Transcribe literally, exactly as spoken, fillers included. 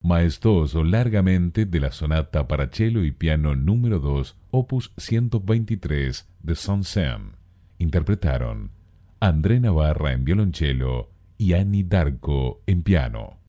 maestoso largamente de la sonata para cello y piano número dos, opus ciento veintitrés de Saint-Saëns. Interpretaron André Navarra en violonchelo y Annie Darko en piano.